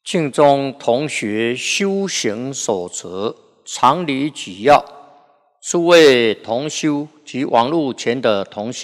敬宗同学修行守则常理举要，诸位同修及网络前的同学